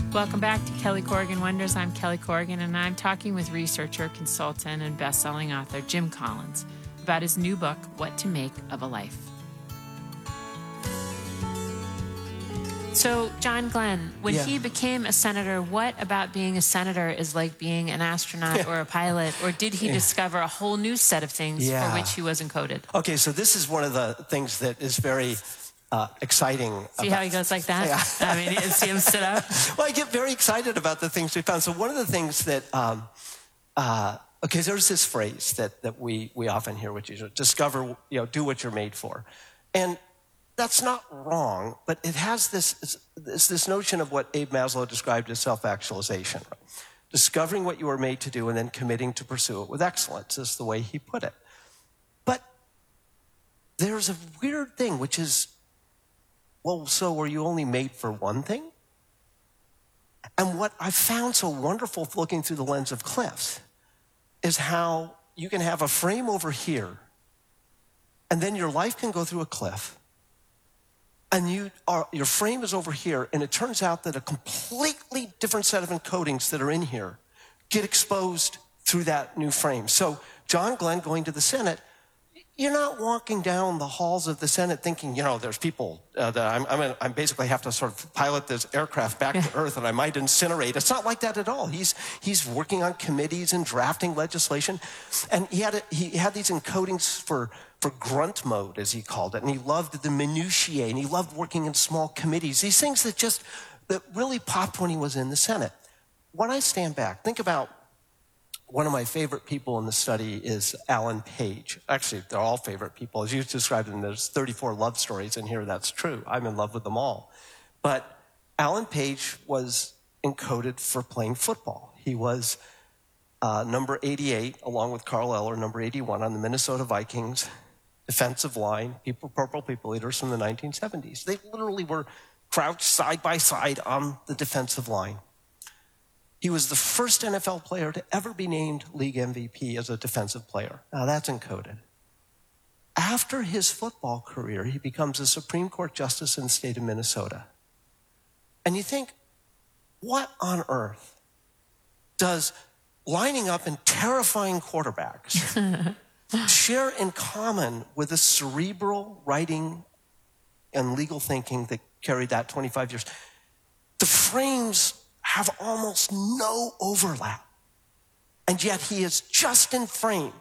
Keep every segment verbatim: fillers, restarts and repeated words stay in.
Welcome back to Kelly Corrigan Wonders. I'm Kelly Corrigan, and I'm talking with researcher, consultant, and best-selling author Jim Collins about his new book, What to Make of a Life. So, John Glenn, when yeah. he became a senator, what about being a senator is like being an astronaut or a pilot? Or did he yeah. discover a whole new set of things yeah. for which he wasn't coded? Okay, so this is one of the things that is very uh, exciting. See about, how he goes like that? Yeah. I mean, see him sit up? Well, I get very excited about the things we found. So one of the things that, um, uh, okay, there's this phrase that, that we, we often hear, which is discover, you know, do what you're made for. And that's not wrong, but it has this, this, this notion of what Abe Maslow described as self-actualization. Right? Discovering what you were made to do and then committing to pursue it with excellence is the way he put it. But there's a weird thing, which is, well, so were you only made for one thing? And what I found so wonderful looking through the lens of cliffs is how you can have a frame over here, and then your life can go through a cliff, and you are, your frame is over here, and it turns out that a completely different set of encodings that are in here get exposed through that new frame. So John Glenn going to the Senate, you're not walking down the halls of the Senate thinking, you know, there's people uh, that I'm, I'm, I'm basically have to sort of pilot this aircraft back to Earth and I might incinerate. It's not like that at all. He's, he's working on committees and drafting legislation. And he had, a, he had these encodings for for grunt mode, as he called it, and he loved the minutiae, and he loved working in small committees, these things that just, that really popped when he was in the Senate. When I stand back, think about one of my favorite people in the study is Alan Page. Actually, they're all favorite people. As you described them, there's thirty-four love stories in here, that's true. I'm in love with them all. But Alan Page was encoded for playing football. He was uh, number eighty-eight, along with Carl Eller, number eighty-one on the Minnesota Vikings defensive line, people, Purple People Eaters from the nineteen seventies. They literally were crouched side by side on the defensive line. He was the first N F L player to ever be named league M V P as a defensive player. Now that's encoded. After his football career, he becomes a Supreme Court justice in the state of Minnesota. And you think, what on earth does lining up in terrifying quarterbacks share in common with the cerebral writing and legal thinking that carried that twenty-five years? The frames have almost no overlap, and yet he is just in frame.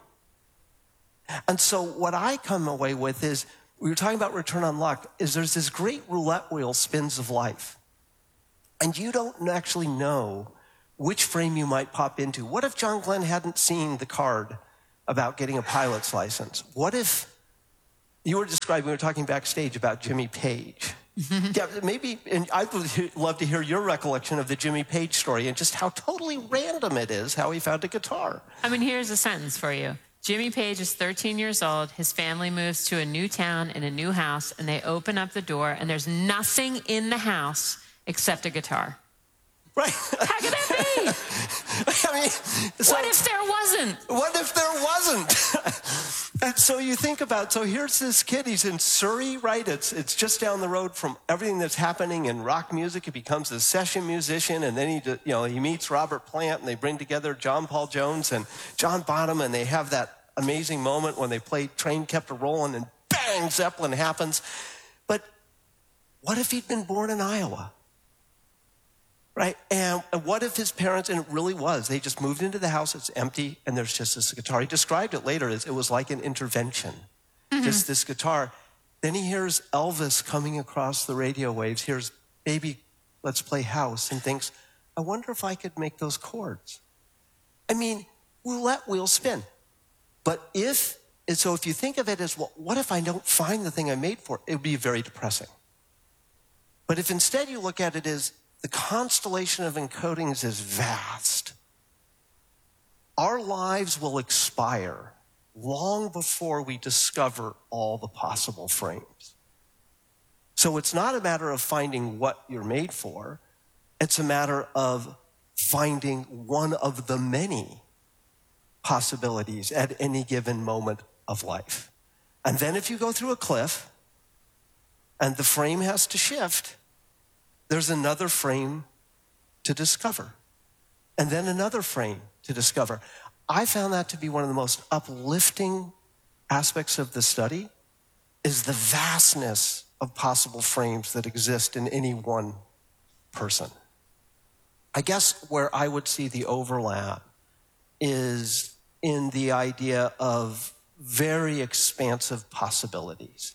And so what I come away with is, we were talking about return on luck, is there's this great roulette wheel spins of life, and you don't actually know which frame you might pop into. What if John Glenn hadn't seen the card about getting a pilot's license? What if you were describing, we were talking backstage about Jimmy Page. Yeah, maybe, and I'd love to hear your recollection of the Jimmy Page story and just how totally random it is how he found a guitar. I mean, here's a sentence for you. Jimmy Page is thirteen years old. His family moves to a new town in a new house, and they open up the door, and there's nothing in the house except a guitar. Right. How could that be? I mean, so, what if there wasn't? What if there wasn't? And so you think about, so here's this kid, he's in Surrey, right? It's it's just down the road from everything that's happening in rock music. He becomes a session musician, and then he, you know, he meets Robert Plant, and they bring together John Paul Jones and John Bonham, and they have that amazing moment when they play Train Kept A-Rollin', and bang, Zeppelin happens. But what if he'd been born in Iowa? Right? And what if his parents, and it really was, they just moved into the house, it's empty, and there's just this guitar. He described it later as it was like an intervention, mm-hmm. just this guitar. Then he hears Elvis coming across the radio waves, hears Baby, Let's Play House, and thinks, I wonder if I could make those chords. I mean, roulette wheel spin. But if, and so if you think of it as, well, what if I don't find the thing I'm made for? It would be very depressing. But if instead you look at it as, the constellation of encodings is vast. Our lives will expire long before we discover all the possible frames. So it's not a matter of finding what you're made for. It's a matter of finding one of the many possibilities at any given moment of life. And then if you go through a cliff and the frame has to shift, there's another frame to discover, and then another frame to discover. I found that to be one of the most uplifting aspects of the study, is the vastness of possible frames that exist in any one person. I guess where I would see the overlap is in the idea of very expansive possibilities.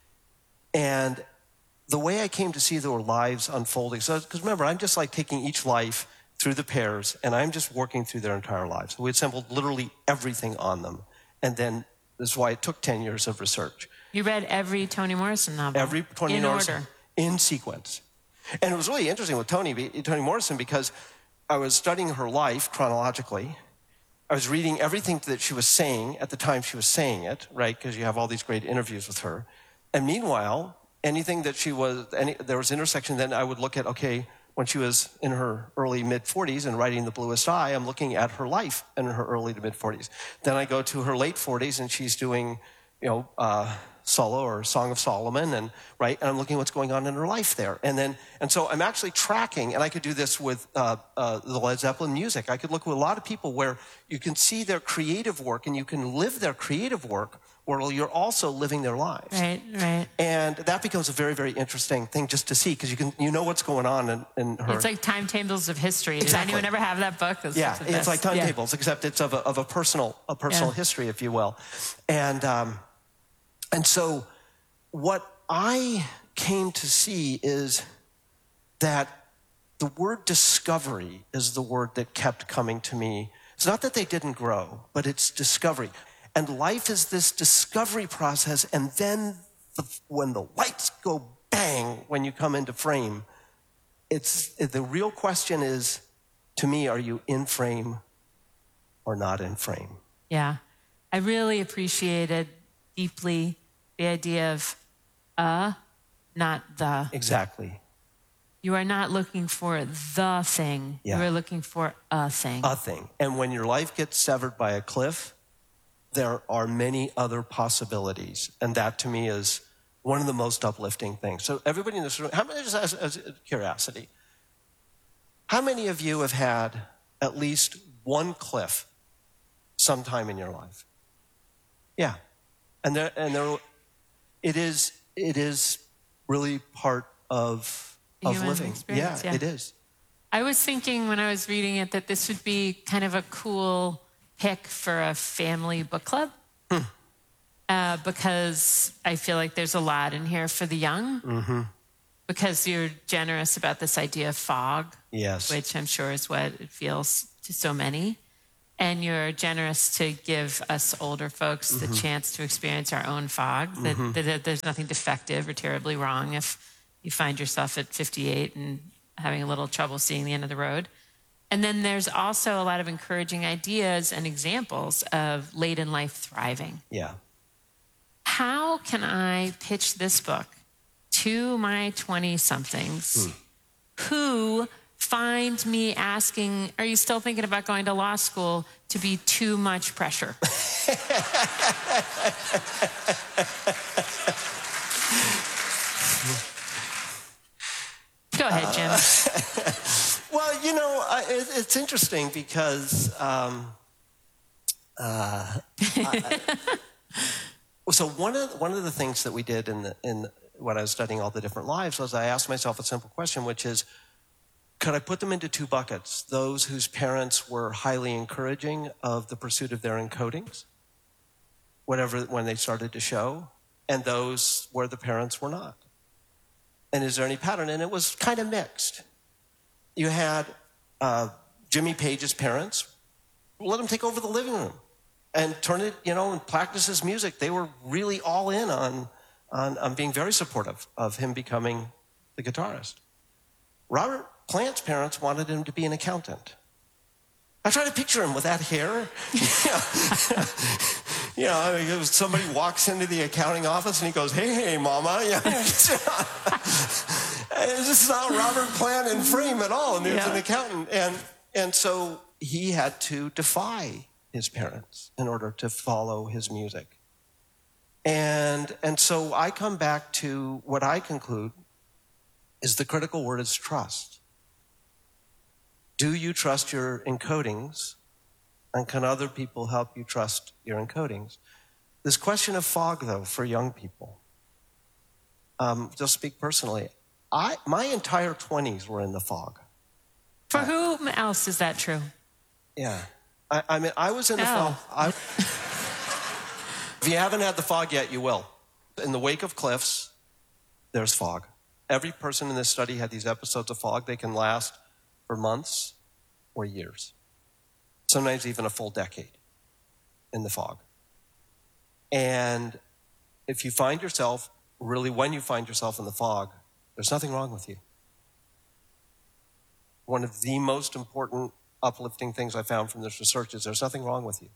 And the way I came to see their lives unfolding, so because remember, I'm just like taking each life through the pairs, and I'm just working through their entire lives. We assembled literally everything on them. And then this is why it took ten years of research. You read every Toni Morrison novel? Every Toni in Morrison. order. In sequence. And it was really interesting with Toni, Toni Morrison, because I was studying her life chronologically. I was reading everything that she was saying at the time she was saying it, right? Because you have all these great interviews with her. And meanwhile, anything that she was, any, there was intersection, then I would look at, okay, when she was in her early mid-forties and writing The Bluest Eye, I'm looking at her life in her early to mid-forties. Then I go to her late forties, and she's doing, you know, uh, Solo or Song of Solomon, and right, and I'm looking at what's going on in her life there. And then, and so I'm actually tracking, and I could do this with uh, uh, the Led Zeppelin music. I could look with a lot of people where you can see their creative work, and you can live their creative work, while you're also living their lives. Right, right. And that becomes a very, very interesting thing just to see, because you can, you know what's going on in, in her. It's like timetables of history. Did Exactly. anyone ever have that book? It's Yeah, the it's best. like timetables, Yeah. except it's of a, of a personal, a personal Yeah. history, if you will. And um, and so, what I came to see is that the word discovery is the word that kept coming to me. It's not that they didn't grow, but it's discovery. And life is this discovery process, and then the, when the lights go bang when you come into frame, it's the real question is, to me, are you in frame or not in frame? Yeah. I really appreciated deeply the idea of uh, not the. Exactly. You are not looking for the thing. Yeah. You are looking for a thing. A thing. And when your life gets severed by a cliff, there are many other possibilities. And that, to me, is one of the most uplifting things. So everybody in this room, how many, just as, as curiosity, how many of you have had at least one cliff sometime in your life? Yeah. And there, and there, it is, it is really part of, of Human living. experience, Yeah, yeah. it is. I was thinking when I was reading it that this would be kind of a cool pick for a family book club. Hmm. Uh, because I feel like there's a lot in here for the young. Mm-hmm. Because you're generous about this idea of fog, Yes. which I'm sure is what it feels to so many. And you're generous to give us older folks Mm-hmm. the chance to experience our own fog, that, Mm-hmm. that, that there's nothing defective or terribly wrong if you find yourself at fifty-eight and having a little trouble seeing the end of the road. And then there's also a lot of encouraging ideas and examples of late in life thriving. Yeah. How can I pitch this book to my twenty-somethings Hmm. who find me asking, are you still thinking about going to law school, to be too much pressure? Go ahead, Jim. Well, you know, I, it, it's interesting because, um, uh, I, so one of one of the things that we did in the, in when I was studying all the different lives was I asked myself a simple question, which is, could I put them into two buckets? Those whose parents were highly encouraging of the pursuit of their encodings, whatever when they started to show, and those where the parents were not. And is there any pattern? And it was kind of mixed. You had uh, Jimmy Page's parents, let him take over the living room and turn it, you know, and practice his music. They were really all in on, on, on being very supportive of him becoming the guitarist. Robert Plant's parents wanted him to be an accountant. I try to picture him with that hair. You know, I mean, somebody walks into the accounting office and he goes, hey, hey, mama. You know, this is not Robert Plant in frame at all. And he was Yeah. an accountant. And, and so he had to defy his parents in order to follow his music. And, and so I come back to what I conclude is the critical word is trust. Do you trust your encodings? And can other people help you trust your encodings? This question of fog, though, for young people, um, just speak personally. I, my entire twenties were in the fog. For whom else is that true? Yeah. I, I mean, I was in the Oh. fog. I, if you haven't had the fog yet, you will. In the wake of cliffs, there's fog. Every person in this study had these episodes of fog. They can last for months or years, sometimes even a full decade in the fog. And if you find yourself, really when you find yourself in the fog, there's nothing wrong with you. One of the most important uplifting things I found from this research is there's nothing wrong with you.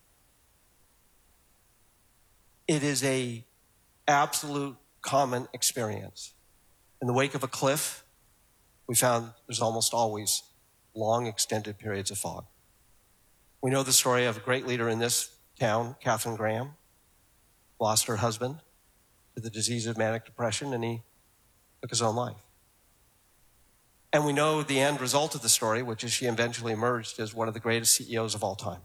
It is a absolute common experience. In the wake of a cliff, we found there's almost always long, extended periods of fog. We know the story of a great leader in this town, Katharine Graham, lost her husband to the disease of manic depression, and he took his own life. And we know the end result of the story, which is she eventually emerged as one of the greatest C E Os of all time.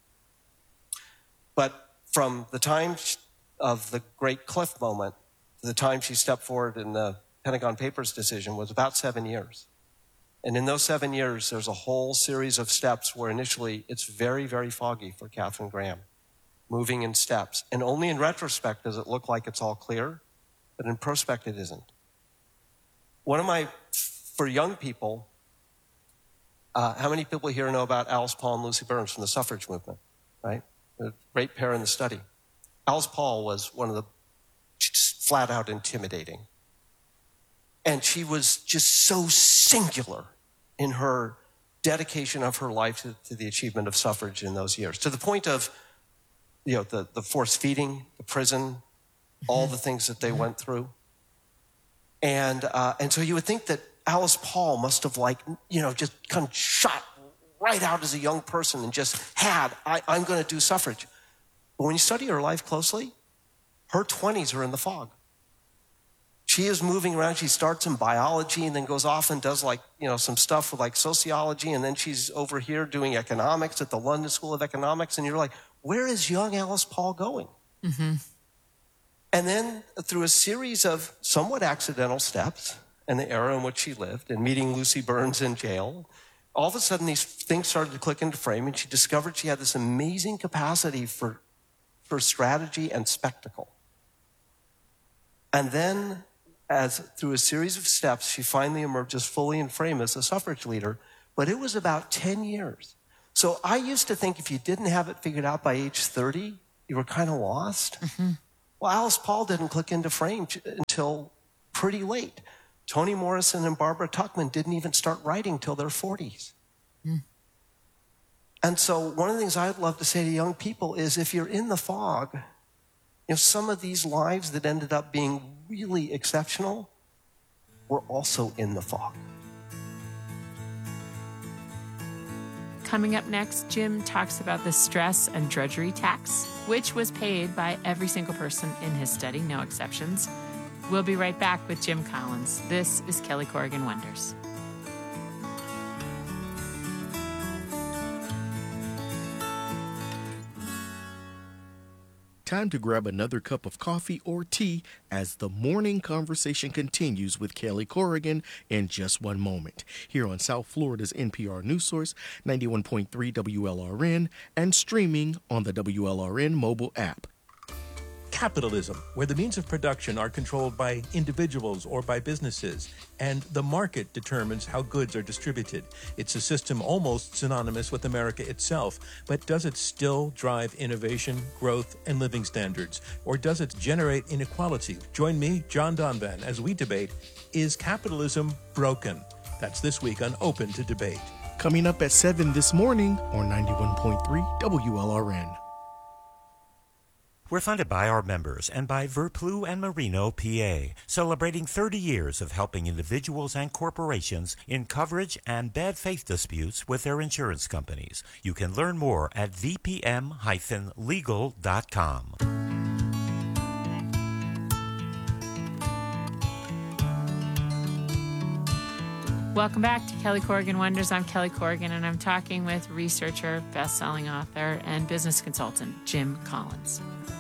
But from the time of the great cliff moment to the time she stepped forward in the Pentagon Papers decision was about seven years. And in those seven years, there's a whole series of steps where initially it's very, very foggy for Katharine Graham, moving in steps. And only in retrospect does it look like it's all clear, but in prospect it isn't. One of my, for young people, uh, how many people here know about Alice Paul and Lucy Burns from the suffrage movement, right? A great pair in the study. Alice Paul was one of the, just flat out intimidating. And she was just so singular in her dedication of her life to, to the achievement of suffrage in those years, to the point of, you know, the, the force feeding, the prison, all the things that they went through. And, uh, and so you would think that Alice Paul must have, like, you know, just kind of shot right out as a young person and just had, I, I'm going to do suffrage. But when you study her life closely, her twenties are in the fog. She is moving around. She starts in biology and then goes off and does, like, you know, some stuff with, like, sociology. And then she's over here doing economics at the London School of Economics. And you're like, where is young Alice Paul going? Mm-hmm. And then through a series of somewhat accidental steps and the era in which she lived and meeting Lucy Burns in jail, all of a sudden these things started to click into frame, and she discovered she had this amazing capacity for, for strategy and spectacle. And then, as through a series of steps, she finally emerges fully in frame as a suffrage leader, but it was about ten years. So I used to think if you didn't have it figured out by age thirty, you were kind of lost. Mm-hmm. Well, Alice Paul didn't click into frame until pretty late. Toni Morrison and Barbara Tuchman didn't even start writing till their forties. Mm. And so one of the things I'd love to say to young people is if you're in the fog, you know, some of these lives that ended up being really exceptional were also in the fog. Coming up next, Jim talks about the stress and drudgery tax, which was paid by every single person in his study, no exceptions. We'll be right back with Jim Collins. This is Kelly Corrigan Wonders. Time to grab another cup of coffee or tea as the morning conversation continues with Kelly Corrigan in just one moment. Here on South Florida's N P R News Source, ninety-one point three W L R N, and streaming on the W L R N mobile app. Capitalism, where the means of production are controlled by individuals or by businesses, and the market determines how goods are distributed. It's a system almost synonymous with America itself, but does it still drive innovation, growth, and living standards? Or does it generate inequality? Join me, John Donvan, as we debate, is capitalism broken? That's this week on Open to Debate. Coming up at seven this morning on ninety-one point three W L R N. We're funded by our members and by Verplu and Marino, P A, celebrating thirty years of helping individuals and corporations in coverage and bad faith disputes with their insurance companies. You can learn more at v p m dash legal dot com. Welcome back to Kelly Corrigan Wonders. I'm Kelly Corrigan, and I'm talking with researcher, best-selling author, and business consultant Jim Collins.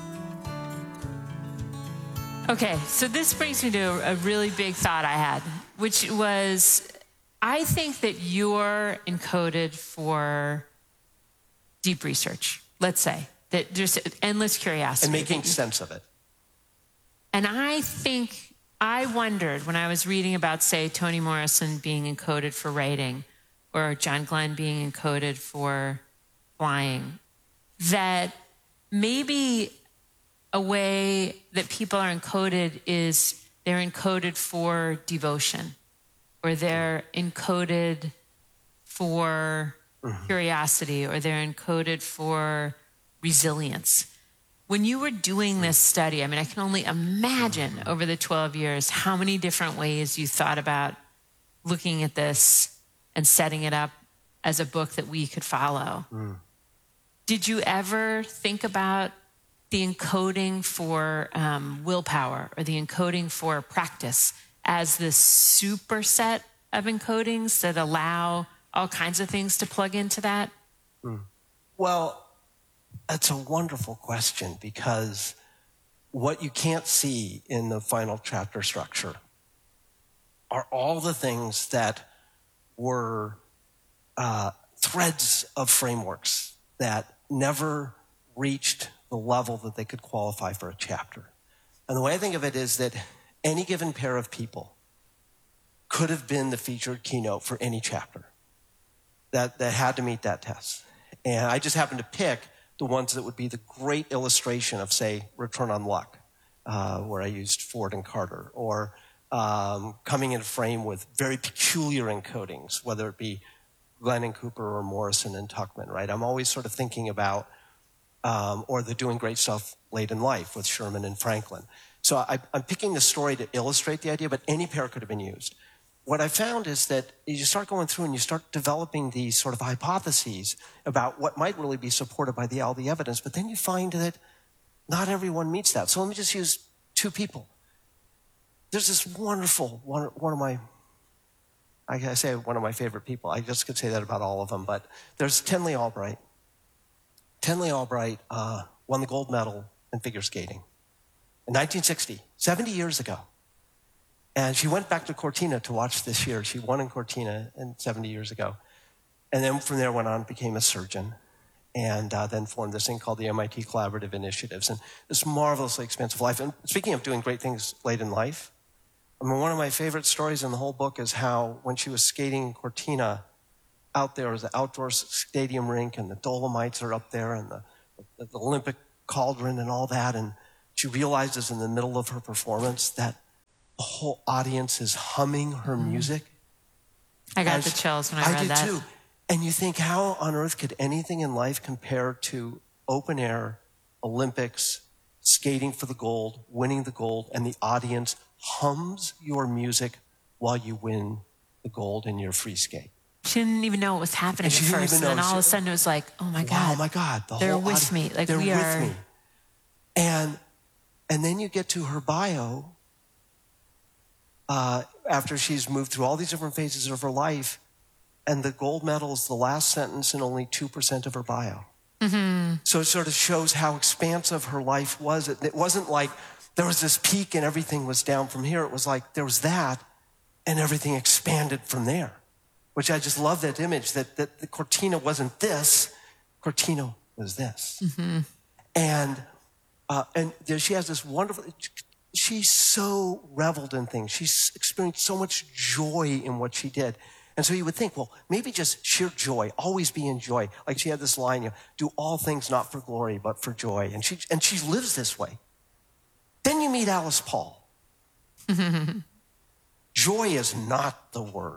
Okay, so this brings me to a really big thought I had, which was, I think that you're encoded for deep research, let's say, that there's endless curiosity. And making sense of it. And I think... I wondered when I was reading about, say, Toni Morrison being encoded for writing or John Glenn being encoded for flying, that maybe a way that people are encoded is they're encoded for devotion, or they're encoded for mm-hmm. curiosity, or they're encoded for resilience. When you were doing this study, I mean, I can only imagine over the twelve years how many different ways you thought about looking at this and setting it up as a book that we could follow. Mm. Did you ever think about the encoding for um, willpower or the encoding for practice as this superset of encodings that allow all kinds of things to plug into that? Mm. Well, that's a wonderful question, because what you can't see in the final chapter structure are all the things that were uh, threads of frameworks that never reached the level that they could qualify for a chapter. And the way I think of it is that any given pair of people could have been the featured keynote for any chapter that, that had to meet that test. And I just happened to pick the ones that would be the great illustration of, say, Return on Luck, uh, where I used Ford and Carter, or um, coming in frame with very peculiar encodings, whether it be Glenn and Cooper or Morrison and Tuckman, right? I'm always sort of thinking about, um, or the doing great stuff late in life with Sherman and Franklin. So I, I'm picking the story to illustrate the idea, but any pair could have been used. What I found is that you start going through and you start developing these sort of hypotheses about what might really be supported by the, all the evidence, but then you find that not everyone meets that. So let me just use two people. There's this wonderful, one, one of my, I say one of my favorite people. I just could say that about all of them, but there's Tenley Albright. Tenley Albright uh, won the gold medal in figure skating in nineteen sixty, seventy years ago. And she went back to Cortina to watch this year. She won in Cortina in seventy years ago. And then from there went on, became a surgeon, and uh, then formed this thing called the M I T Collaborative Initiatives, and this marvelously expansive life. And speaking of doing great things late in life, I mean, one of my favorite stories in the whole book is how when she was skating in Cortina, out there was the outdoor stadium rink, and the Dolomites are up there, and the, the, the Olympic cauldron and all that, and she realizes in the middle of her performance that the whole audience is humming her music. I got the chills when I, I read did that. Too. And you think, how on earth could anything in life compare to open air, Olympics, skating for the gold, winning the gold, and the audience hums your music while you win the gold in your free skate? She didn't even know what was happening at first. And then all of a sudden it was like, oh my God. Oh my God. The they're whole with audience, me. Like they're we with are. me. And, and then you get to her bio. Uh, after she's moved through all these different phases of her life, and the gold medal is the last sentence in only two percent of her bio. Mm-hmm. So it sort of shows how expansive her life was. It, it wasn't like there was this peak and everything was down from here. It was like there was that, and everything expanded from there, which I just love that image, that, that the Cortina wasn't this, Cortina was this. Mm-hmm. And, uh, and there, she has this wonderful... She so reveled in things. She experienced so much joy in what she did. And so you would think, well, maybe just sheer joy, always be in joy. Like she had this line, you know, do all things not for glory, but for joy. And she, and she lives this way. Then you meet Alice Paul. Joy is not the word.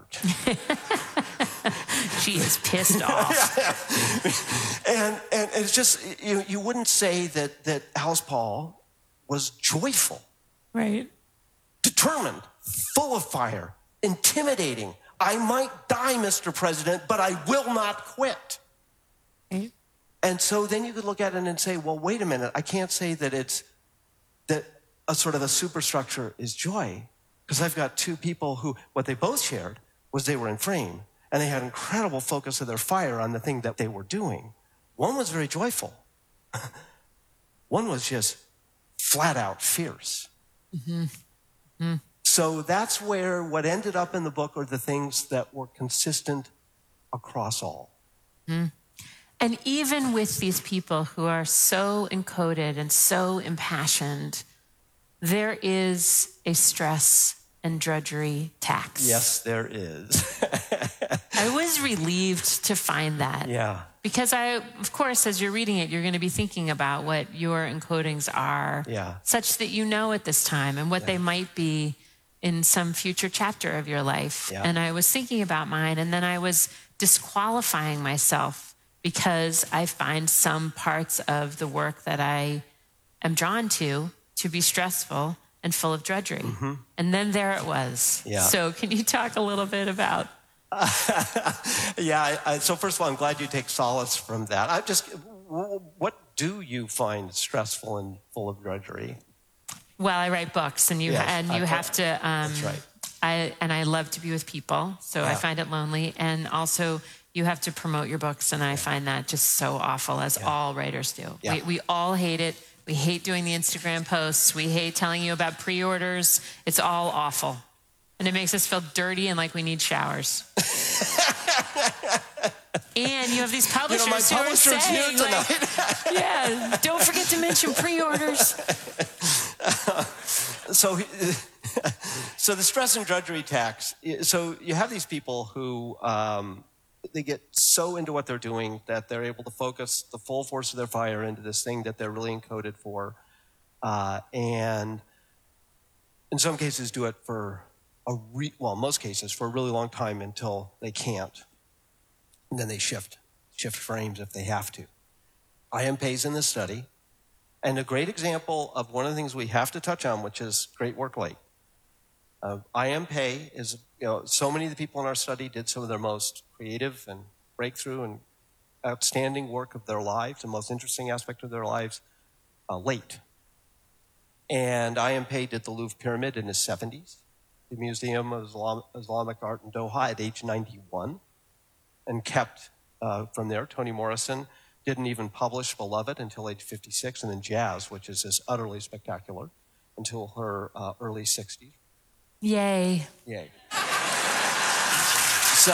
She is pissed off. and, and it's just, you, you wouldn't say that, that Alice Paul was joyful. Right. Determined, full of fire, intimidating. I might die, Mister President, but I will not quit. Mm-hmm. And so then you could look at it and say, well, wait a minute. I can't say that it's that a sort of a superstructure is joy, because I've got two people who, what they both shared was they were in frame, and they had incredible focus of their fire on the thing that they were doing. One was very joyful. One was just flat out fierce. Mm-hmm. Mm-hmm. So that's where what ended up in the book are the things that were consistent across all. Mm. And even with these people who are so encoded and so impassioned, there is a stress and drudgery tax. Yes, there is. I was relieved to find that. Yeah. Because I, of course, as you're reading it, you're going to be thinking about what your encodings are, yeah. such that you know at this time and what yeah. they might be in some future chapter of your life. Yeah. And I was thinking about mine, and then I was disqualifying myself because I find some parts of the work that I am drawn to to be stressful and full of drudgery. Mm-hmm. And then there it was. Yeah. So can you talk a little bit about... yeah, I, I, so first of all, I'm glad you take solace from that. I'm just, what do you find stressful and full of drudgery? Well, I write books, and you yes, and you I, have to. Um, that's right. I and I love to be with people, so yeah. I find it lonely. And also, you have to promote your books, and I find that just so awful, as yeah. all writers do. Yeah. We, we all hate it. We hate doing the Instagram posts. We hate telling you about pre-orders. It's all awful, and it makes us feel dirty and like we need showers. And you have these publishers you know, my who are publisher's saying, here tonight. like, yeah, don't forget to mention pre-orders. so, so the stress and drudgery tax. So you have these people who um, they get so into what they're doing that they're able to focus the full force of their fire into this thing that they're really encoded for, uh, and in some cases do it for a re- well, in most cases for a really long time until they can't. And then they shift, shift frames if they have to. I M pays in this study, and a great example of one of the things we have to touch on, which is great work late. Uh, I M pay is, you know, so many of the people in our study did some of their most creative and breakthrough and outstanding work of their lives, the most interesting aspect of their lives, uh, late. And I M pay did the Louvre Pyramid in his seventies, the Museum of Islam- Islamic Art in Doha at age ninety-one. And kept uh, from there. Toni Morrison didn't even publish Beloved until age fifty-six, and then Jazz, which is just utterly spectacular, until her uh, early sixties. Yay. Yay. So,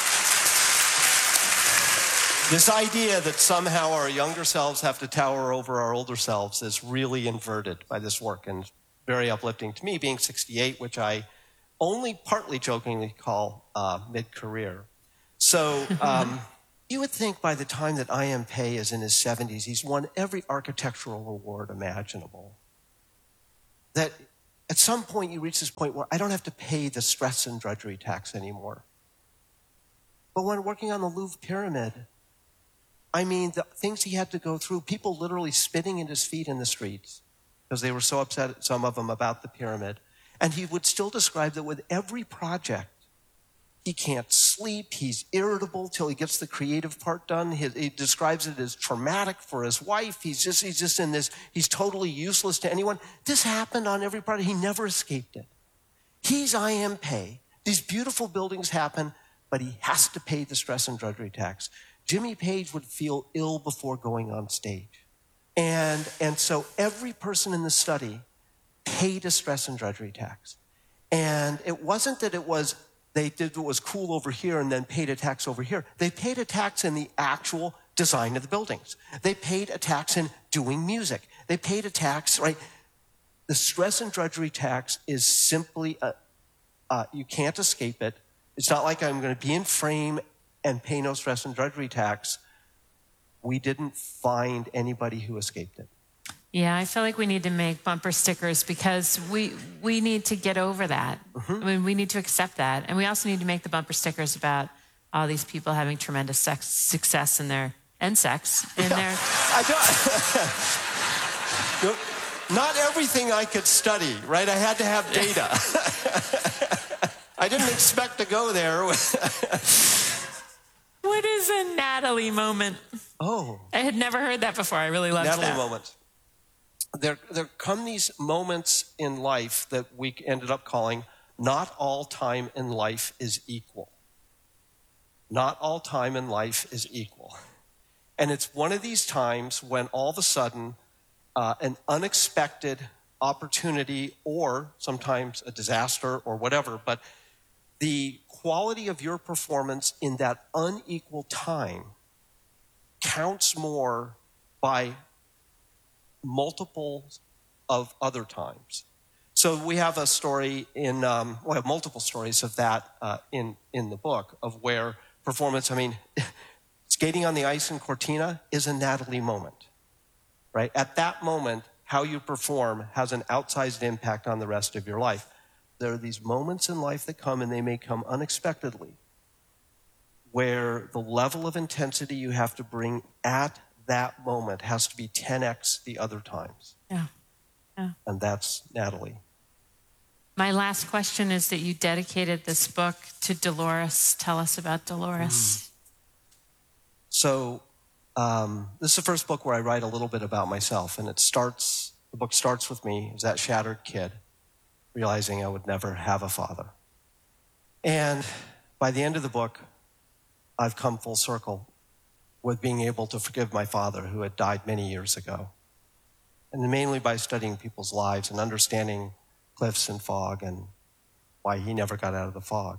this idea that somehow our younger selves have to tower over our older selves is really inverted by this work, and very uplifting to me, being sixty-eight, which I only partly jokingly call uh, mid-career. So um, you would think by the time that I M Pei is in his seventies, he's won every architectural award imaginable. That at some point you reach this point where I don't have to pay the stress and drudgery tax anymore. But when working on the Louvre Pyramid, I mean, the things he had to go through, people literally spitting in his feet in the streets because they were so upset, some of them, about the pyramid. And he would still describe that with every project, he can't sleep, he's irritable till he gets the creative part done. He, he describes it as traumatic for his wife. He's just, he's just in this, he's totally useless to anyone. This happened on every project. He never escaped it. He's I M Pei. These beautiful buildings happen, but he has to pay the stress and drudgery tax. Jimmy Page would feel ill before going on stage. And, and so every person in the study paid a stress and drudgery tax. And it wasn't that it was, they did what was cool over here and then paid a tax over here. They paid a tax in the actual design of the buildings. They paid a tax in doing music. They paid a tax, right? The stress and drudgery tax is simply, a, uh, you can't escape it. It's not like I'm going to be in frame and pay no stress and drudgery tax. We didn't find anybody who escaped it. Yeah, I feel like we need to make bumper stickers because we we need to get over that. Mm-hmm. I mean, we need to accept that. And we also need to make the bumper stickers about all these people having tremendous sex, success in their, and sex in yeah, their... I don't, not everything I could study, right? I had to have data. I didn't expect to go there. What is a Natalie moment? Oh. I had never heard that before. I really loved Natalie that. Natalie moment. There, there come these moments in life that we ended up calling not all time in life is equal. Not all time in life is equal. And it's one of these times when all of a sudden uh, an unexpected opportunity, or sometimes a disaster or whatever, but the quality of your performance in that unequal time counts more by multiples of other times. So we have a story in, um, we have multiple stories of that uh, in, in the book, of where performance, I mean, skating on the ice in Cortina is a Natalie moment, right? At that moment, how you perform has an outsized impact on the rest of your life. There are these moments in life that come, and they may come unexpectedly, where the level of intensity you have to bring at that moment has to be ten x the other times. Yeah. Yeah. And that's Natalie. My last question is that you dedicated this book to Dolores. Tell us about Dolores. Mm. So um, this is the first book where I write a little bit about myself, and it starts, the book starts with me as that shattered kid, realizing I would never have a father. And by the end of the book, I've come full circle with being able to forgive my father, who had died many years ago. And mainly by studying people's lives and understanding Cliff's and Fog and why he never got out of the fog.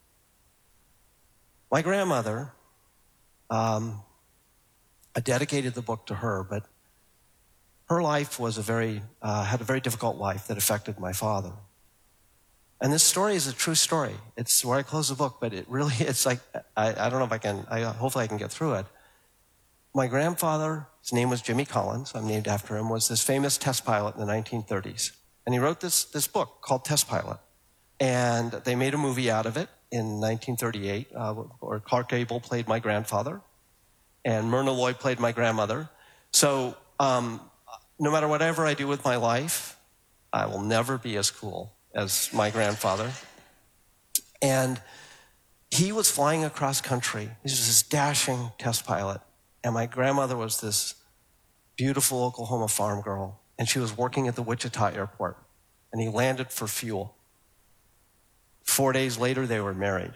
My grandmother, um, I dedicated the book to her, but her life was a very, uh, had a very difficult life that affected my father. And this story is a true story. It's where I close the book, but it really, it's like, I, I don't know if I can, I, hopefully I can get through it. My grandfather, his name was Jimmy Collins, I'm named after him, was this famous test pilot in the nineteen thirties. And he wrote this, this book called Test Pilot. And they made a movie out of it in nineteen thirty-eight, uh, where Clark Gable played my grandfather, and Myrna Loy played my grandmother. So um, no matter whatever I do with my life, I will never be as cool as my grandfather. And he was flying across country. He was this dashing test pilot. And my grandmother was this beautiful Oklahoma farm girl, and she was working at the Wichita airport, and he landed for fuel. Four days later, they were married.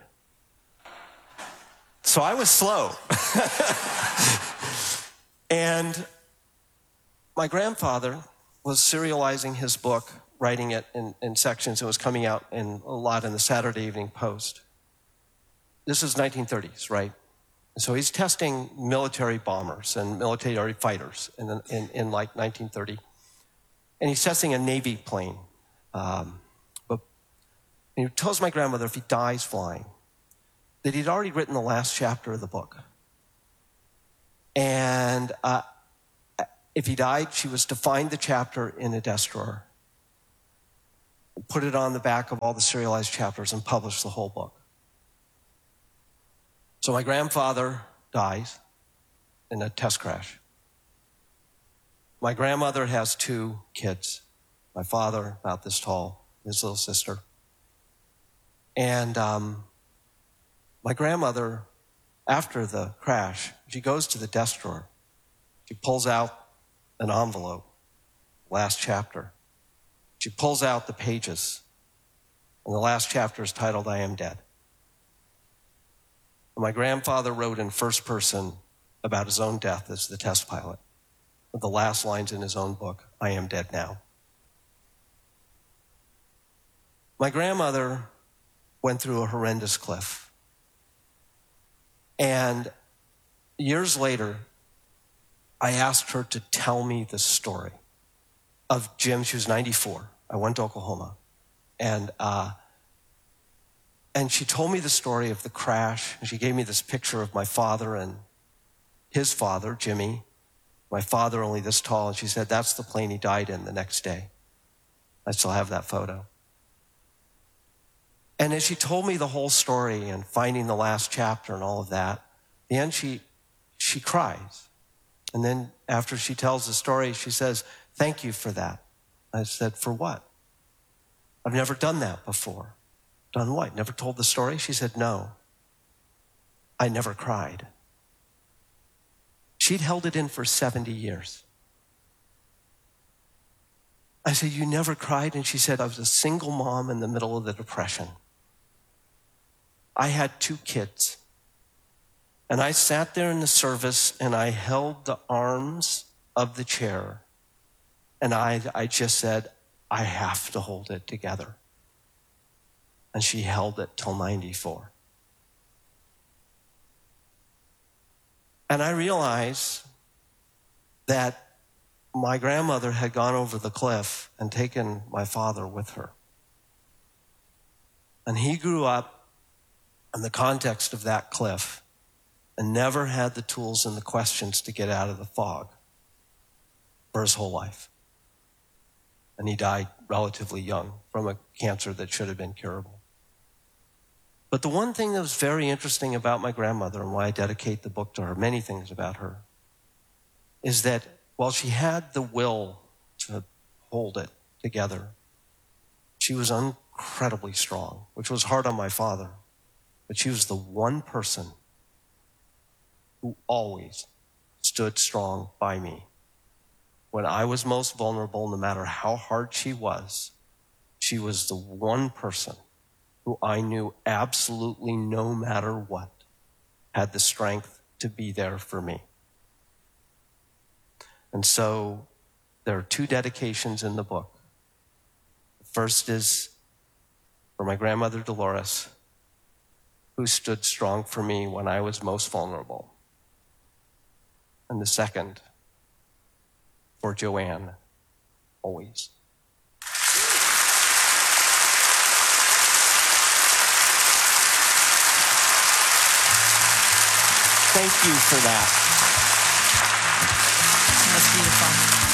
So I was slow. And my grandfather was serializing his book, writing it in, in sections. It was coming out in a lot in the Saturday Evening Post. This is nineteen thirties, right? So he's testing military bombers and military fighters in, in, in like nineteen thirty. And he's testing a Navy plane. Um, but and he tells my grandmother if he dies flying, that he'd already written the last chapter of the book. And uh, if he died, she was to find the chapter in a desk drawer, put it on the back of all the serialized chapters, and publish the whole book. So my grandfather dies in a test crash. My grandmother has two kids. My father, about this tall, his little sister. And um, my grandmother, after the crash, she goes to the desk drawer. She pulls out an envelope, last chapter. She pulls out the pages, and the last chapter is titled, I Am Dead. My grandfather wrote in first person about his own death as the test pilot, with the last lines in his own book, I am dead now. My grandmother went through a horrendous cliff. And years later, I asked her to tell me the story of Jim. She was ninety-four. I went to Oklahoma. And uh, And she told me the story of the crash. She gave me this picture of my father and his father, Jimmy. My father only this tall. And she said, that's the plane he died in the next day. I still have that photo. And as she told me the whole story and finding the last chapter and all of that, at the end she, she cries. And then after she tells the story, she says, thank you for that. I said, for what? I've never done that before. Done what? Never told the story? She said, no. I never cried. She'd held it in for seventy years. I said, you never cried? And she said, I was a single mom in the middle of the Depression. I had two kids. And I sat there in the service and I held the arms of the chair. And I, I just said, I have to hold it together. And she held it till ninety-four. And I realized that my grandmother had gone over the cliff and taken my father with her. And he grew up in the context of that cliff and never had the tools and the questions to get out of the fog for his whole life. And he died relatively young from a cancer that should have been curable. But the one thing that was very interesting about my grandmother, and why I dedicate the book to her, many things about her, is that while she had the will to hold it together, she was incredibly strong, which was hard on my father. But she was the one person who always stood strong by me. When I was most vulnerable, no matter how hard she was, she was the one person who I knew absolutely no matter what had the strength to be there for me. And so there are two dedications in the book. The first is for my grandmother Dolores, who stood strong for me when I was most vulnerable. And the second, for Joanne, always. Thank you for that. That's beautiful.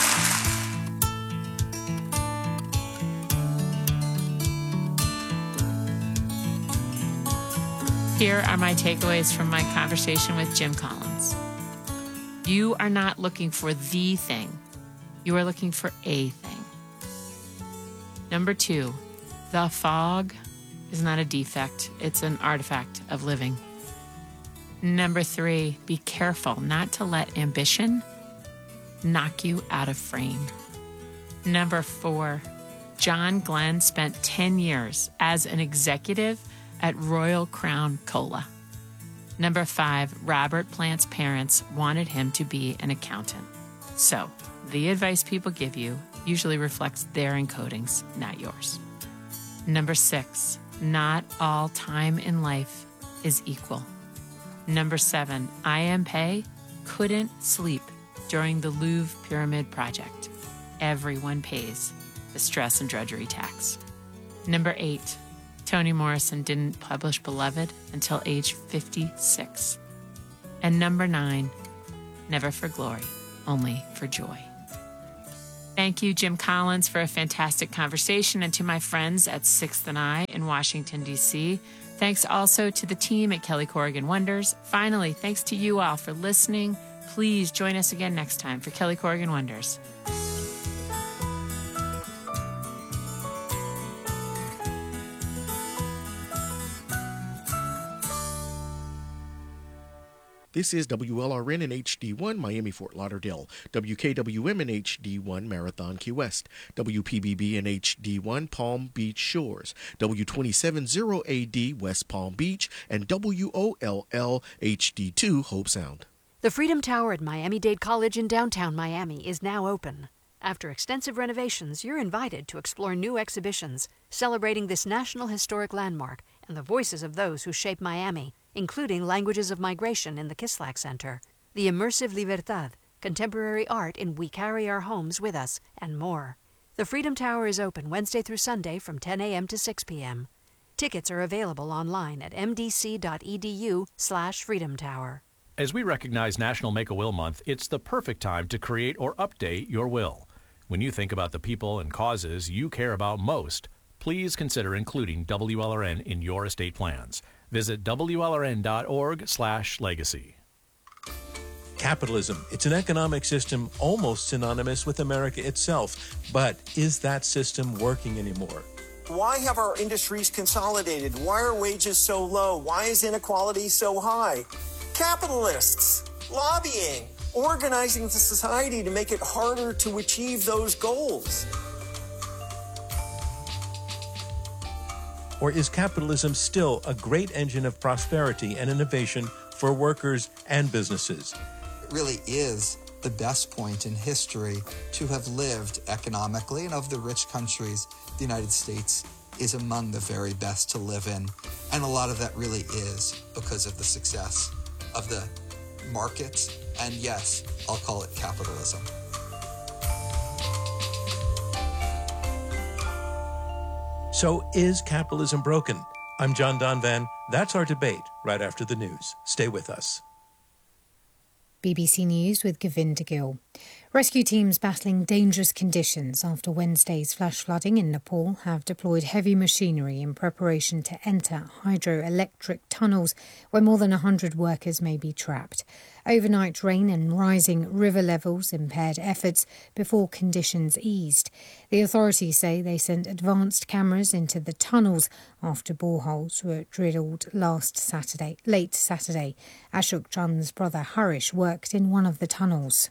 Here are my takeaways from my conversation with Jim Collins. You are not looking for the thing. You are looking for a thing. Number two, the fog is not a defect. It's an artifact of living. Number three, be careful not to let ambition knock you out of frame. Number four, John Glenn spent ten years as an executive at Royal Crown Cola. Number five, Robert Plant's parents wanted him to be an accountant. So, the advice people give you usually reflects their encodings, not yours. Number six, not all time in life is equal. Number seven, I M Pei couldn't sleep during the Louvre Pyramid project. Everyone pays the stress and drudgery tax. Number eight, Toni Morrison didn't publish Beloved until age fifty-six. And number nine, never for glory, only for joy. Thank you, Jim Collins, for a fantastic conversation, and to my friends at Sixth and I in Washington, D C Thanks also to the team at Kelly Corrigan Wonders. Finally, thanks to you all for listening. Please join us again next time for Kelly Corrigan Wonders. This is W L R N in H D one, Miami, Fort Lauderdale, W K W M in H D one, Marathon, Key West, W P B B in H D one, Palm Beach Shores, W twenty-seven zero A D, West Palm Beach, and W O L L H D two, Hope Sound. The Freedom Tower at Miami-Dade College in downtown Miami is now open. After extensive renovations, you're invited to explore new exhibitions celebrating this National Historic Landmark and the voices of those who shape Miami, including Languages of Migration in the Kislak Center, the immersive Libertad, contemporary art in We Carry Our Homes With Us, and more. The Freedom Tower is open Wednesday through Sunday from ten a.m. to six p.m. Tickets are available online at m d c dot e d u slash freedom tower. As we recognize National Make-A-Will Month, it's the perfect time to create or update your will. When you think about the people and causes you care about most, please consider including W L R N in your estate plans. Visit W L R N dot org slash legacy. Capitalism. It's an economic system almost synonymous with America itself. But is that system working anymore? Why have our industries consolidated? Why are wages so low? Why is inequality so high? Capitalists, lobbying, organizing the society to make it harder to achieve those goals. Or is capitalism still a great engine of prosperity and innovation for workers and businesses? It really is the best point in history to have lived economically, and of the rich countries, the United States is among the very best to live in. And a lot of that really is because of the success of the markets, and yes, I'll call it capitalism. So is capitalism broken? I'm John Donvan. That's our debate right after the news. Stay with us. B B C News with Govinda Gill. Rescue teams battling dangerous conditions after Wednesday's flash flooding in Nepal have deployed heavy machinery in preparation to enter hydroelectric tunnels where more than one hundred workers may be trapped. Overnight rain and rising river levels impaired efforts before conditions eased. The authorities say they sent advanced cameras into the tunnels after boreholes were drilled last Saturday, late Saturday. Ashok Chand's brother Harish worked in one of the tunnels.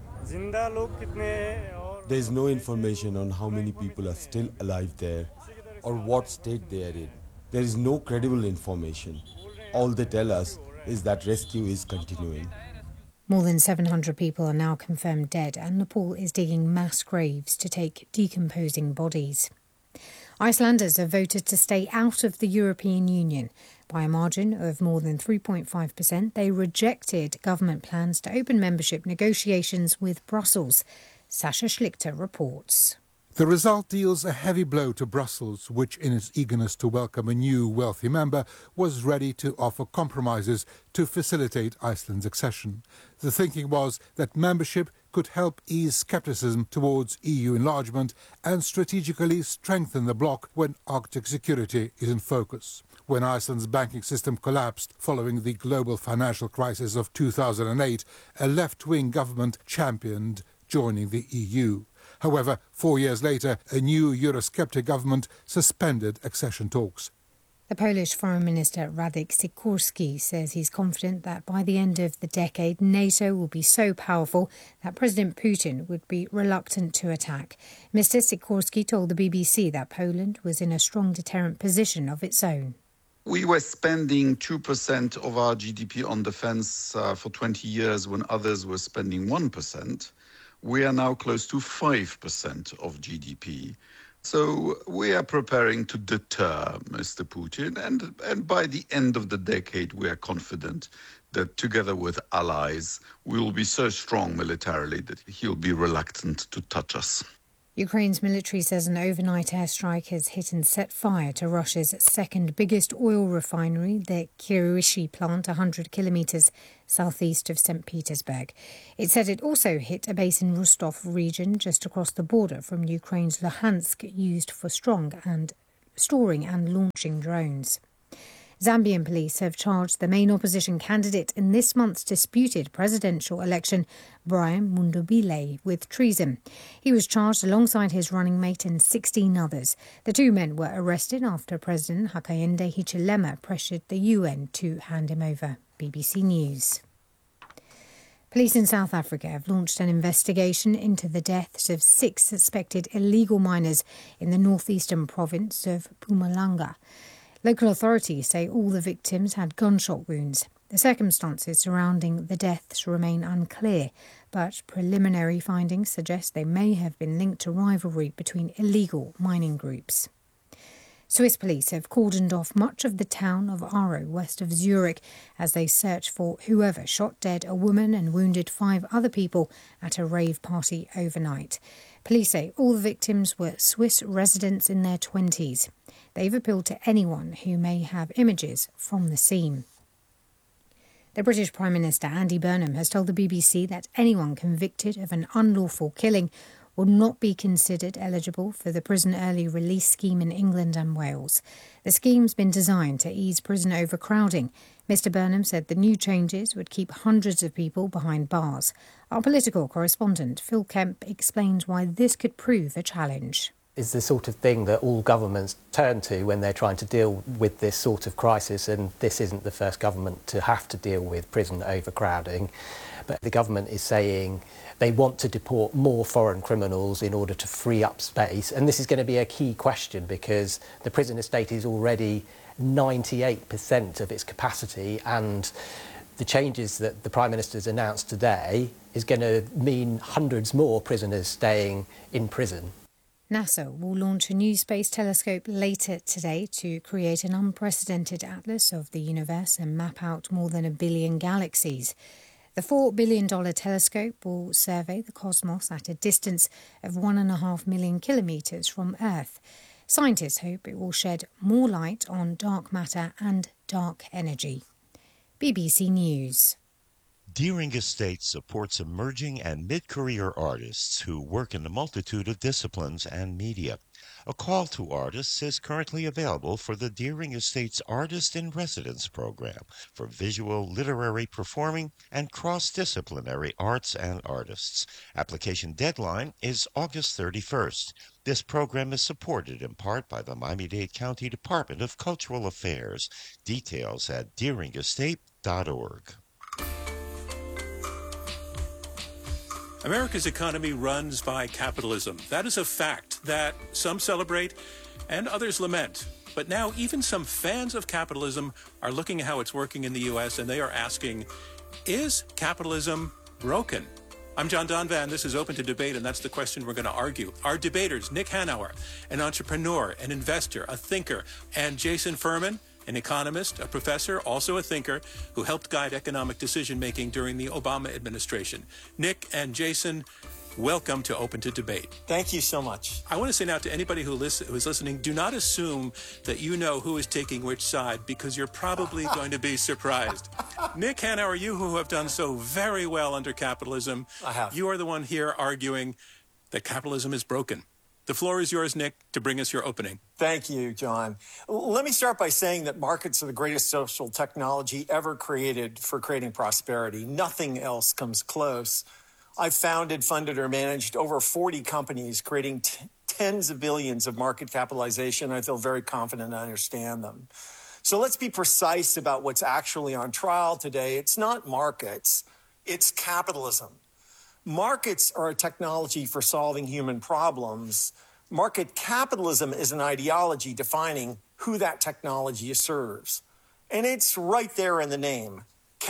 There is no information on how many people are still alive there or what state they are in. There is no credible information. All they tell us is that rescue is continuing. More than seven hundred people are now confirmed dead, and Nepal is digging mass graves to take decomposing bodies. Icelanders have voted to stay out of the European Union. By a margin of more than three point five percent, they rejected government plans to open membership negotiations with Brussels. Sasha Schlichter reports. The result deals a heavy blow to Brussels, which, in its eagerness to welcome a new wealthy member, was ready to offer compromises to facilitate Iceland's accession. The thinking was that membership could help ease scepticism towards E U enlargement and strategically strengthen the bloc when Arctic security is in focus. When Iceland's banking system collapsed following the global financial crisis of two thousand eight, a left-wing government championed joining the E U. However, four years later, a new Eurosceptic government suspended accession talks. The Polish Foreign Minister Radek Sikorski says he's confident that by the end of the decade, NATO will be so powerful that President Putin would be reluctant to attack. Mister Sikorski told the B B C that Poland was in a strong deterrent position of its own. We were spending two percent of our G D P on defence uh, for twenty years when others were spending one percent. We are now close to five percent of G D P. So we are preparing to deter Mister Putin, and, and by the end of the decade, we are confident that together with allies, we will be so strong militarily that he'll be reluctant to touch us. Ukraine's military says an overnight airstrike has hit and set fire to Russia's second biggest oil refinery, the Kirishi plant, one hundred kilometres southeast of Saint Petersburg. It said it also hit a base in Rostov region just across the border from Ukraine's Luhansk, used for strong and storing and launching drones. Zambian police have charged the main opposition candidate in this month's disputed presidential election, Brian Mundubile, with treason. He was charged alongside his running mate and sixteen others. The two men were arrested after President Hakainde Hichilema pressured the U N to hand him over. B B C News. Police in South Africa have launched an investigation into the deaths of six suspected illegal miners in the northeastern province of Mpumalanga. Local authorities say all the victims had gunshot wounds. The circumstances surrounding the deaths remain unclear, but preliminary findings suggest they may have been linked to rivalry between illegal mining groups. Swiss police have cordoned off much of the town of Aarau, west of Zurich, as they search for whoever shot dead a woman and wounded five other people at a rave party overnight. Police say all the victims were Swiss residents in their twenties. They've appealed to anyone who may have images from the scene. The British Prime Minister Andy Burnham has told the B B C that anyone convicted of an unlawful killing will not be considered eligible for the prison early release scheme in England and Wales. The scheme's been designed to ease prison overcrowding. Mister Burnham said the new changes would keep hundreds of people behind bars. Our political correspondent Phil Kemp explains why this could prove a challenge. is the sort of thing that all governments turn to when they're trying to deal with this sort of crisis, and this isn't the first government to have to deal with prison overcrowding. But the government is saying they want to deport more foreign criminals in order to free up space, and this is going to be a key question because the prison estate is already ninety-eight percent of its capacity, and the changes that the Prime Minister's announced today is going to mean hundreds more prisoners staying in prison. NASA will launch a new space telescope later today to create an unprecedented atlas of the universe and map out more than a billion galaxies. The four billion dollars telescope will survey the cosmos at a distance of one and a half million kilometres from Earth. Scientists hope it will shed more light on dark matter and dark energy. B B C News. Deering Estates supports emerging and mid-career artists who work in a multitude of disciplines and media. A call to artists is currently available for the Deering Estates Artist in Residence program for visual, literary, performing, and cross-disciplinary arts and artists. Application deadline is August thirty-first. This program is supported in part by the Miami-Dade County Department of Cultural Affairs. Details at deering estate dot org. America's economy runs by capitalism. That is a fact that some celebrate and others lament. But now even some fans of capitalism are looking at how it's working in the U S and they are asking, is capitalism broken? I'm John Donvan. This is Open to Debate, and that's the question we're going to argue. Our debaters, Nick Hanauer, an entrepreneur, an investor, a thinker, and Jason Furman, an economist, a professor, also a thinker, who helped guide economic decision-making during the Obama administration. Nick and Jason, welcome to Open to Debate. Thank you so much. I want to say now to anybody who, listen, who is listening, do not assume that you know who is taking which side, because you're probably going to be surprised. Nick Hanauer, you who have done so very well under capitalism, I have. You are the one here arguing that capitalism is broken. The floor is yours, Nick, to bring us your opening. Thank you, John. Let me start by saying that markets are the greatest social technology ever created for creating prosperity. Nothing else comes close. I've founded, funded, or managed over forty companies, creating t- tens of billions of market capitalization. I feel very confident I understand them. So let's be precise about what's actually on trial today. It's not markets, it's capitalism. Markets are a technology for solving human problems. Market capitalism is an ideology defining who that technology serves. And it's right there in the name,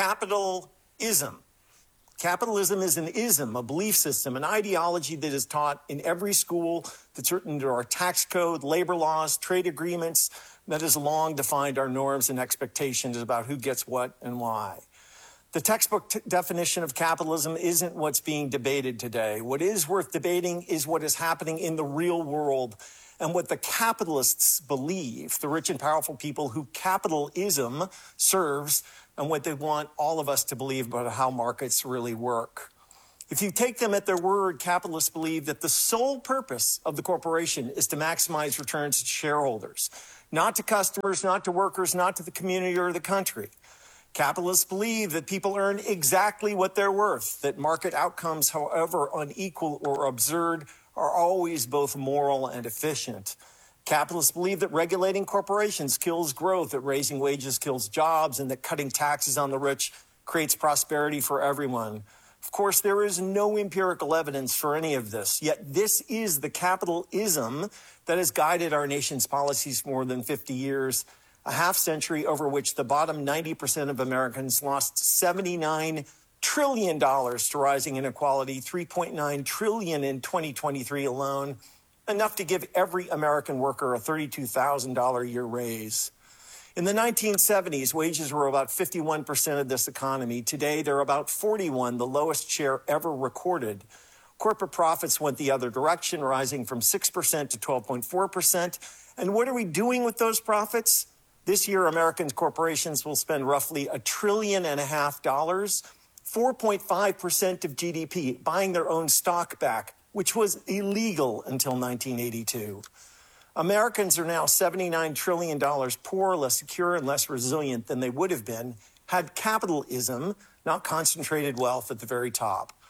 capitalism. Capitalism is an ism, a belief system, an ideology that is taught in every school, that's written into our tax code, labor laws, trade agreements, that has long defined our norms and expectations about who gets what and why. The textbook t- definition of capitalism isn't what's being debated today. What is worth debating is what is happening in the real world and what the capitalists believe, the rich and powerful people who capitalism serves, and what they want all of us to believe about how markets really work. If you take them at their word, capitalists believe that the sole purpose of the corporation is to maximize returns to shareholders, not to customers, not to workers, not to the community or the country. Capitalists believe that people earn exactly what they're worth, that market outcomes, however unequal or absurd, are always both moral and efficient. Capitalists believe that regulating corporations kills growth, that raising wages kills jobs, and that cutting taxes on the rich creates prosperity for everyone. Of course, there is no empirical evidence for any of this, yet this is the capitalism that has guided our nation's policies for more than fifty years. A half century over which the bottom ninety percent of Americans lost seventy-nine trillion dollars to rising inequality, three point nine trillion dollars in twenty twenty-three alone, enough to give every American worker a thirty-two thousand dollars a year raise. In the nineteen seventies, wages were about fifty-one percent of this economy. Today, they're about forty-one, the lowest share ever recorded. Corporate profits went the other direction, rising from six percent to twelve point four percent. And what are we doing with those profits? This year, American corporations will spend roughly a trillion and a half dollars, four point five percent of G D P, buying their own stock back, which was illegal until nineteen eighty-two. Americans are now seventy-nine trillion dollars poorer, less secure, and less resilient than they would have been had capitalism not concentrated wealth at the very top.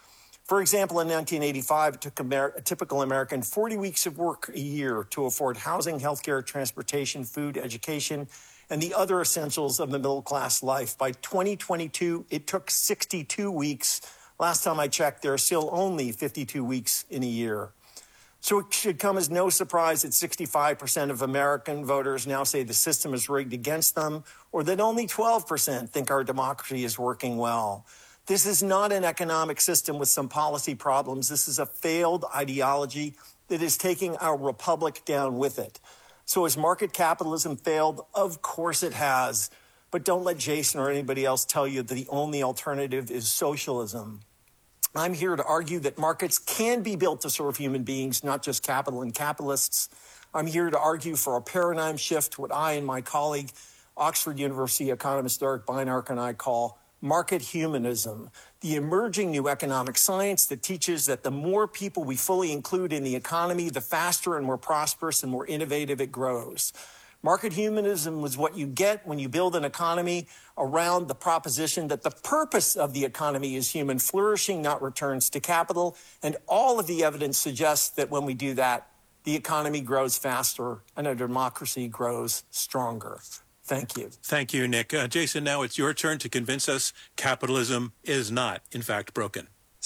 For example, in nineteen eighty-five, it took Amer- a typical American forty weeks of work a year to afford housing, healthcare, transportation, food, education, and the other essentials of the middle-class life. By twenty twenty-two, it took sixty-two weeks. Last time I checked, there are still only fifty-two weeks in a year. So it should come as no surprise that sixty-five percent of American voters now say the system is rigged against them, or that only twelve percent think our democracy is working well. This is not an economic system with some policy problems. This is a failed ideology that is taking our republic down with it. So has market capitalism failed? Of course it has. But don't let Jason or anybody else tell you that the only alternative is socialism. I'm here to argue that markets can be built to serve human beings, not just capital and capitalists. I'm here to argue for a paradigm shift, what I and my colleague, Oxford University economist Eric Beinart, and I call market humanism, the emerging new economic science that teaches that the more people we fully include in the economy, the faster and more prosperous and more innovative it grows. Market humanism is what you get when you build an economy around the proposition that the purpose of the economy is human flourishing, not returns to capital. And all of the evidence suggests that when we do that, the economy grows faster and our democracy grows stronger. Thank you. Thank you, Nick. Uh, Jason, now it's your turn to convince us capitalism is not, in fact, broken.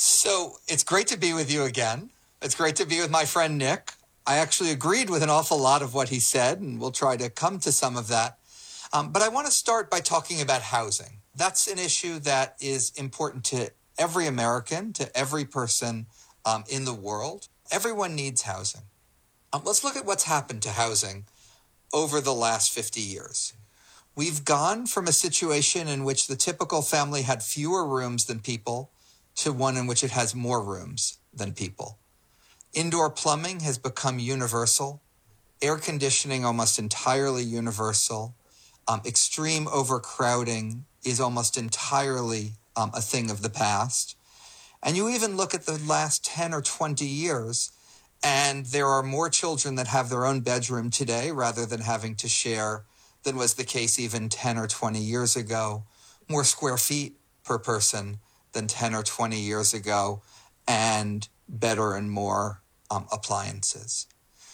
So it's great to be with you again. It's great to be with my friend Nick. I actually agreed with an awful lot of what he said, and we'll try to come to some of that. Um, but I want to start by talking about housing. That's an issue that is important to every American, to every person um, in the world. Everyone needs housing. Um, let's look at what's happened to housing over the last fifty years. We've gone from a situation in which the typical family had fewer rooms than people to one in which it has more rooms than people. Indoor plumbing has become universal, air conditioning almost entirely universal, um, extreme overcrowding is almost entirely um, a thing of the past. And you even look at the last ten or twenty years, and there are more children that have their own bedroom today rather than having to share than was the case even ten or twenty years ago, more square feet per person than ten or twenty years ago, and better and more Um, appliances.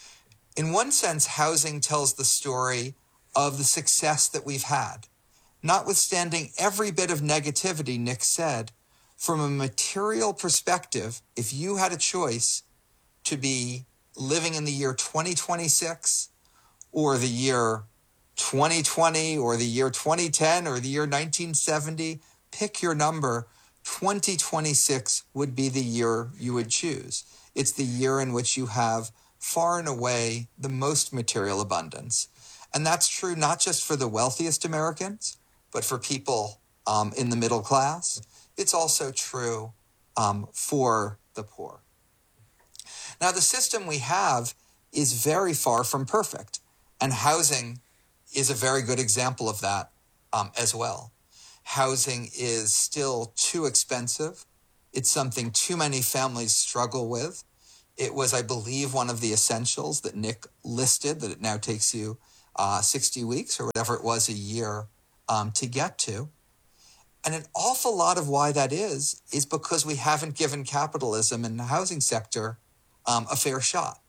In one sense, housing tells the story of the success that we've had. Notwithstanding every bit of negativity, Nick said, from a material perspective, if you had a choice to be living in the year twenty twenty-six or the year twenty twenty or the year twenty ten or the year nineteen seventy, pick your number, twenty twenty-six would be the year you would choose. It's the year in which you have far and away the most material abundance. And that's true not just for the wealthiest Americans, but for people um, in the middle class. It's also true um, for the poor. Now, the system we have is very far from perfect, and housing is a very good example of that um, as well. Housing is still too expensive. It's something too many families struggle with. It was, I believe, one of the essentials that Nick listed, that it now takes you uh, sixty weeks or whatever it was a year um, to get to. And an awful lot of why that is, is because we haven't given capitalism in the housing sector um, a fair shot.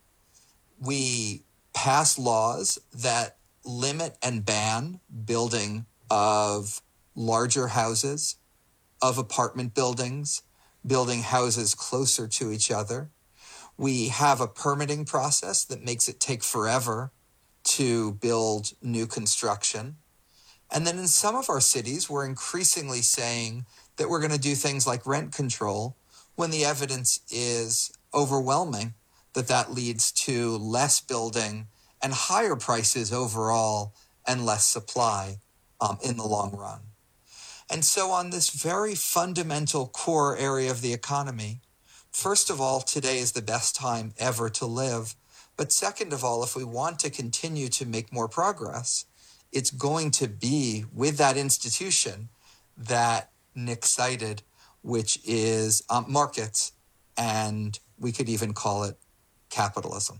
We pass laws that limit and ban building of larger houses, of apartment buildings, building houses closer to each other. We have a permitting process that makes it take forever to build new construction. And then in some of our cities, we're increasingly saying that we're going to do things like rent control when the evidence is overwhelming that that leads to less building and higher prices overall and less supply um, in the long run. And so on this very fundamental core area of the economy, first of all, today is the best time ever to live. But second of all, if we want to continue to make more progress, it's going to be with that institution that Nick cited, which is um, markets, and we could even call it capitalism.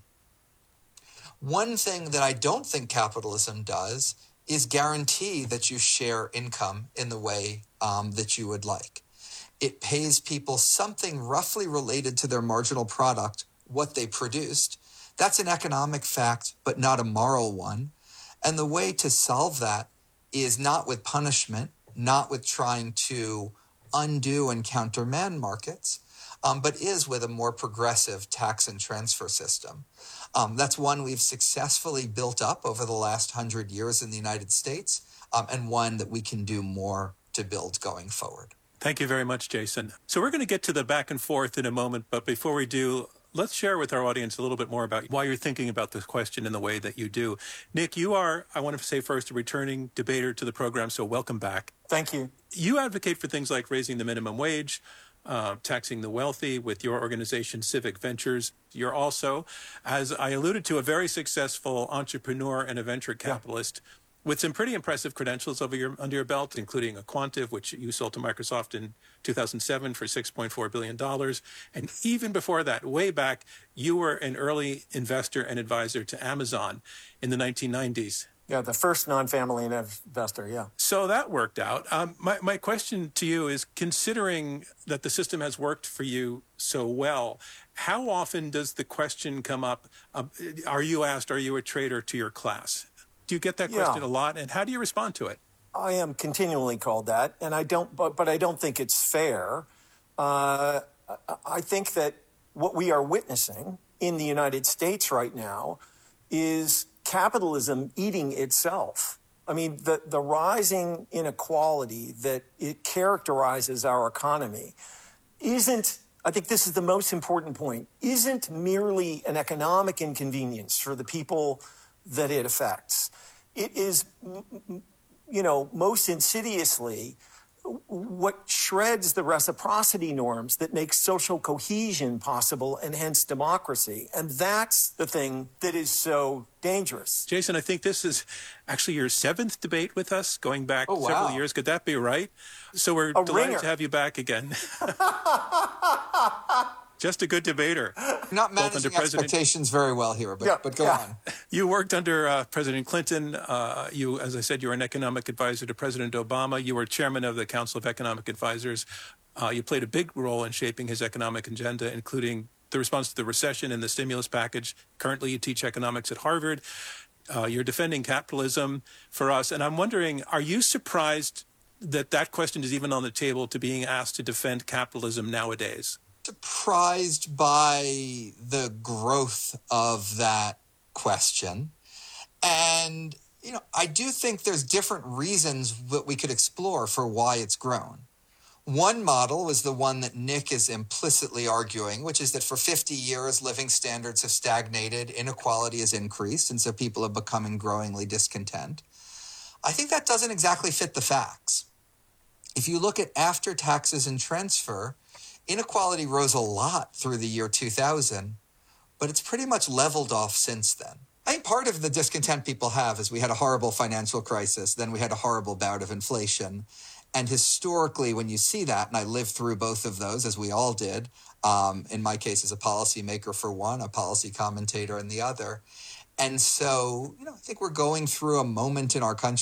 One thing that I don't think capitalism does is guarantee that you share income in the way um, that you would like. It pays people something roughly related to their marginal product, what they produced. That's an economic fact, but not a moral one. And the way to solve that is not with punishment, not with trying to undo and countermand markets, um, but is with a more progressive tax and transfer system. Um, that's one we've successfully built up over the last hundred years in the United States, um, and one that we can do more to build going forward. Thank you very much, Jason. So we're going to get to the back and forth in a moment, but before we do, let's share with our audience a little bit more about why you're thinking about this question in the way that you do. Nick, you are, I want to say first, a returning debater to the program, so welcome back. Thank you. You advocate for things like raising the minimum wage, uh, taxing the wealthy with your organization, Civic Ventures. You're also, as I alluded to, a very successful entrepreneur and a venture capitalist. Yeah. With some pretty impressive credentials over your, under your belt, including a Quantive, which you sold to Microsoft in two thousand seven for six point four billion dollars. And even before that, way back, you were an early investor and advisor to Amazon in the nineteen nineties. Yeah, the first non-family investor, yeah. So that worked out. Um, my, my question to you is, considering that the system has worked for you so well, how often does the question come up, uh, are you asked, are you a traitor to your class? Do you get that question yeah. a lot, and how do you respond to it? I am continually called that, and I don't. But, but I don't think it's fair. Uh, I think that what we are witnessing in the United States right now is capitalism eating itself. I mean, the the rising inequality that it characterizes our economy isn't. I think this is the most important point. Isn't merely an economic inconvenience for the people that it affects. It is, you know, most insidiously what shreds the reciprocity norms that make social cohesion possible and hence democracy. And that's the thing that is so dangerous. Jason, I think this is actually your seventh debate with us, going back oh, wow. several years. Could that be right? So we're A delighted ringer. to have you back again. Just a good debater. Not managing expectations very well here, but, yeah, but go yeah. on. You worked under uh, President Clinton. Uh, you, as I said, you were an economic advisor to President Obama. You were chairman of the Council of Economic Advisors. Uh, you played a big role in shaping his economic agenda, including the response to the recession and the stimulus package. Currently, you teach economics at Harvard. Uh, you're defending capitalism for us. And I'm wondering, are you surprised that that question is even on the table to being asked to defend capitalism nowadays? Surprised by the growth of that question. And, you know, I do think there's different reasons that we could explore for why it's grown. One model is the one that Nick is implicitly arguing, which is that for fifty years, living standards have stagnated, inequality has increased, and so people have become growingly discontent. I think that doesn't exactly fit the facts. If you look at after taxes and transfer, inequality rose a lot through the year two thousand, but it's pretty much leveled off since then. I think part of the discontent people have is we had a horrible financial crisis, then we had a horrible bout of inflation. And historically, when you see that, and I lived through both of those, as we all did, um, in my case as a policymaker for one, a policy commentator in the other. And so, you know, I think we're going through a moment in our country